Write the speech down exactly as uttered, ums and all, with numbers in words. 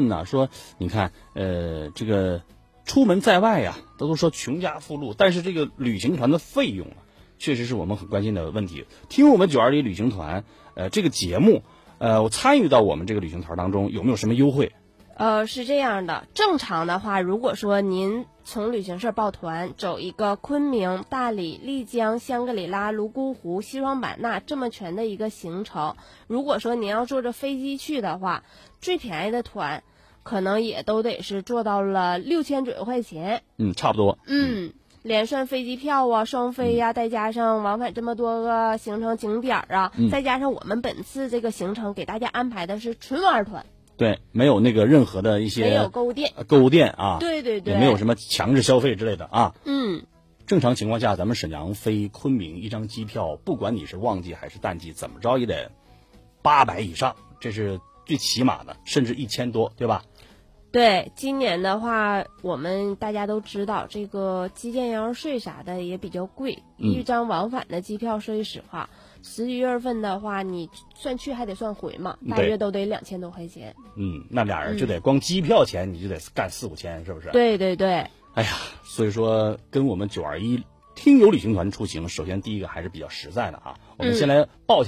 问呢，说你看，呃，这个出门在外呀，都都说穷家富路，但是这个旅行团的费用啊，确实是我们很关心的问题。听我们九二一旅行团，呃，这个节目，呃，我参与到我们这个旅行团当中，有没有什么优惠？ 呃，是这样的，正常的话，如果说您从旅行社报团走一个昆明、大理、丽江、香格里拉、泸沽湖、西双版纳这么全的一个行程，如果说您要坐着飞机去的话，最便宜的团可能也都得是做到了六千左右块钱。 嗯，差不多。 嗯，连算飞机票啊、双飞呀、啊，再加上往返这么多个行程景点啊、嗯，再加上我们本次这个行程给大家安排的是纯玩团。 对，没有那个任何的一些没有购物店， 购物店啊， 对对对， 也没有什么强制消费之类的啊。 嗯， 正常情况下，咱们沈阳飞昆明一张机票，不管你是旺季还是淡季，怎么着也得八百以上，这是最起码的，甚至一千多，对吧？ 对，今年的话，我们大家都知道，这个基建燃油税啥的也比较贵，嗯、一张往返的机票，说句实话。十一月份的话，你算去还得算回嘛，大约都得两千多块钱。 嗯，那俩人就得光机票钱，你就得干四五千，是不是？ 对对对。 哎呀，所以说跟我们九二一听友旅行团出行，首先第一个还是比较实在的啊。我们先来报一下。